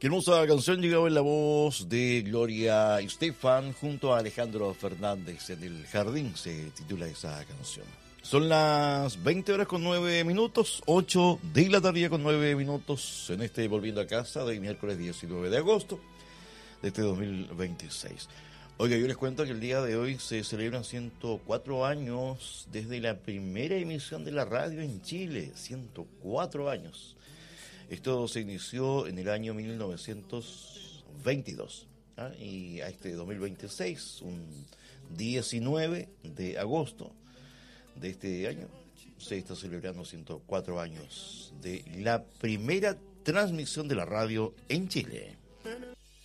Qué hermosa canción llegaba en la voz de Gloria Estefan junto a Alejandro Fernández. En el jardín se titula esa canción. Son las 20 horas con 9 minutos, 8 de la tarde con 9 minutos en este Volviendo a Casa de miércoles 19 de agosto de este 2026. Oiga, yo les cuento que el día de hoy se celebran 104 años desde la primera emisión de la radio en Chile. 104 años. Esto se inició en el año 1922. Y a este 2026, un 19 de agosto de este año, se está celebrando 104 años de la primera transmisión de la radio en Chile.